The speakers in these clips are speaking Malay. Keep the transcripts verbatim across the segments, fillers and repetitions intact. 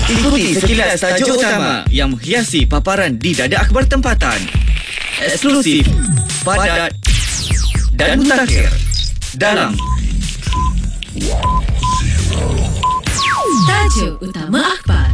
Ikuti sekilas tajuk utama yang menghiasi paparan di Dada Akhbar Tempatan. Eksklusif, padat dan mutakhir dalam Tajuk Utama Akhbar.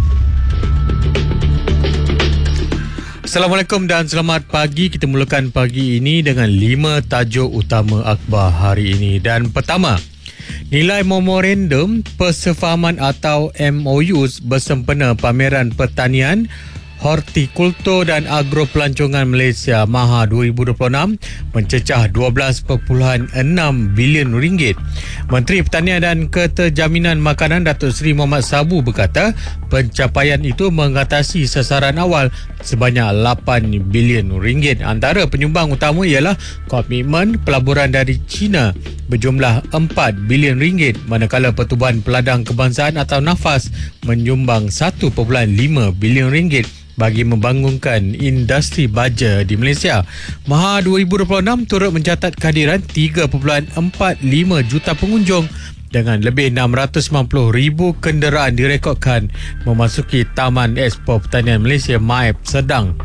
Assalamualaikum dan selamat pagi. Kita mulakan pagi ini dengan lima tajuk utama akhbar hari ini. Dan pertama, nilai memorandum persefahaman atau M O Us bersempena pameran pertanian, hortikultur dan agropelancongan Malaysia MAHA dua ribu dua puluh enam mencecah dua belas perpuluhan enam bilion ringgit. Menteri Pertanian dan Keterjaminan Makanan Datuk Seri Mohamad Sabu berkata pencapaian itu mengatasi sasaran awal sebanyak lapan bilion ringgit. Antara penyumbang utama ialah komitmen pelaburan dari China berjumlah empat bilion ringgit, manakala Pertubuhan Peladang Kebangsaan atau NAFAS menyumbang satu perpuluhan lima bilion ringgit bagi membangunkan industri baja di Malaysia. MAHA dua ribu dua puluh enam turut mencatat kehadiran tiga perpuluhan empat lima juta pengunjung dengan lebih enam ratus sembilan puluh ribu kenderaan direkodkan memasuki Taman Expo Pertanian Malaysia M A E P Sedang.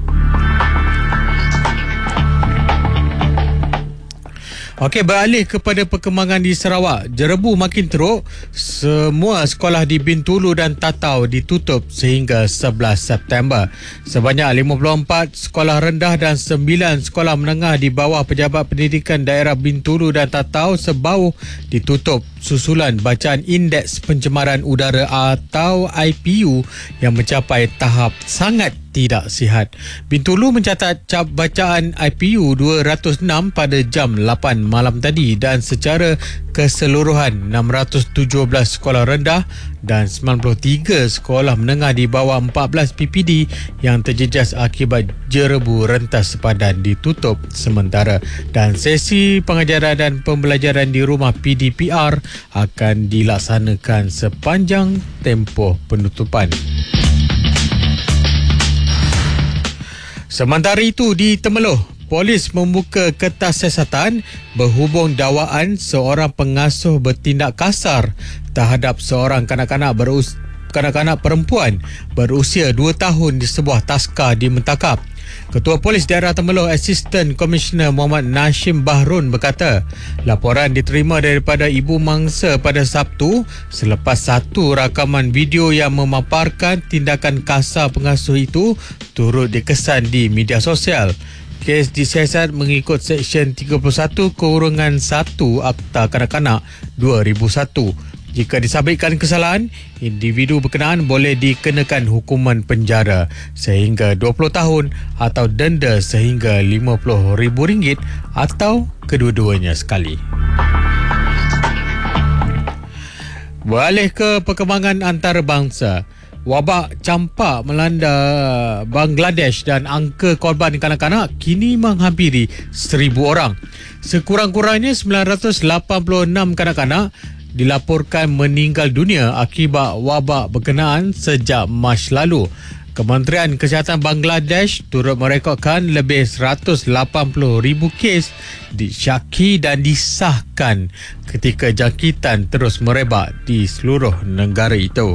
Okey, beralih kepada perkembangan di Sarawak. Jerebu makin teruk. Semua sekolah di Bintulu dan Tatau ditutup sehingga sebelas September. Sebanyak lima puluh empat sekolah rendah dan sembilan sekolah menengah di bawah Pejabat Pendidikan Daerah Bintulu dan Tatau sebauh ditutup susulan bacaan Indeks Pencemaran Udara atau I P U yang mencapai tahap sangat tidak sihat. Bintulu mencatat cap bacaan I P U dua ratus enam pada jam lapan malam tadi dan secara keseluruhan enam ratus tujuh belas sekolah rendah dan sembilan puluh tiga sekolah menengah di bawah empat belas P P D yang terjejas akibat jerebu rentas sepadan ditutup sementara dan sesi pengajaran dan pembelajaran di rumah P D P R akan dilaksanakan sepanjang tempoh penutupan. Sementara itu di Temeloh, polis membuka kertas siasatan berhubung dakwaan seorang pengasuh bertindak kasar terhadap seorang kanak-kanak berus kanak-kanak perempuan berusia dua tahun di sebuah taska di Mentakap. Ketua Polis Daerah Temeloh Assistant Commissioner Muhammad Nashim Bahrun berkata, laporan diterima daripada ibu mangsa pada Sabtu selepas satu rakaman video yang memaparkan tindakan kasar pengasuh itu turut dikesan di media sosial. Kes disiasat mengikut Seksyen tiga puluh satu kurungan satu Akta Kanak-Kanak dua ribu satu. Jika disabitkan kesalahan, individu berkenaan boleh dikenakan hukuman penjara sehingga dua puluh tahun atau denda sehingga lima puluh ribu ringgit atau kedua-duanya sekali. Beralih ke perkembangan antarabangsa. Wabak campak melanda Bangladesh dan angka korban kanak-kanak kini menghampiri seribu orang. Sekurang-kurangnya sembilan ratus lapan puluh enam kanak-kanak dilaporkan meninggal dunia akibat wabak berkenaan sejak Mac lalu. Kementerian Kesihatan Bangladesh turut merekodkan lebih seratus lapan puluh ribu kes disyaki dan disahkan ketika jangkitan terus merebak di seluruh negara itu.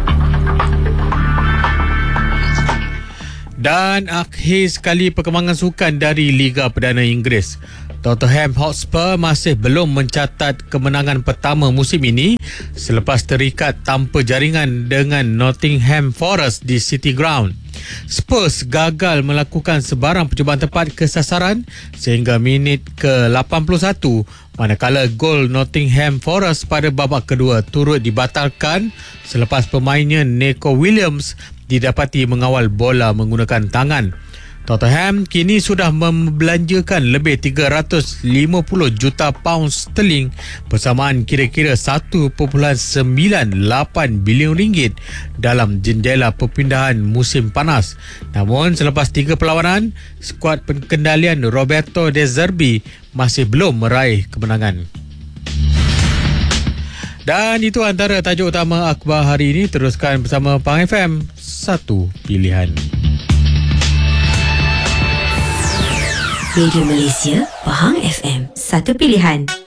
Dan akhir sekali perkembangan sukan dari Liga Perdana Inggeris. Tottenham Hotspur masih belum mencatat kemenangan pertama musim ini selepas terikat tanpa jaringan dengan Nottingham Forest di City Ground. Spurs gagal melakukan sebarang percubaan tepat ke sasaran sehingga minit ke lapan puluh satu, manakala gol Nottingham Forest pada babak kedua turut dibatalkan selepas pemainnya Neco Williams didapati mengawal bola menggunakan tangan. Tottenham kini sudah membelanjakan lebih tiga ratus lima puluh juta pound sterling bersamaan kira-kira satu perpuluhan sembilan lapan bilion ringgit dalam jendela perpindahan musim panas. Namun selepas tiga perlawanan, skuad pengendalian Roberto De Zerbi masih belum meraih kemenangan. Dan itu antara tajuk utama akhbar hari ini. Teruskan bersama Pahang F M, satu pilihan. Radio Malaysia, Pahang F M, satu pilihan.